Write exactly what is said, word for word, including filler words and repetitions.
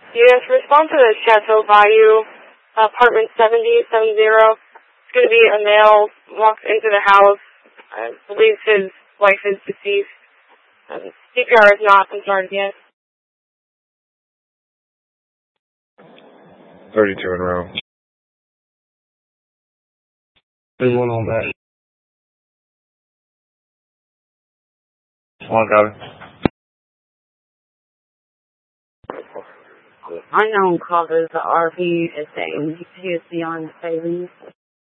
Yes, respond to the Chateau Bayou, apartment seventy seventy. It's going to be a male, walks into the house, I believe his wife is deceased. Um, C P R is not started yet. thirty-two in a row. There's one on that. One got it. Unknown causes the R V is saying he is beyond savings.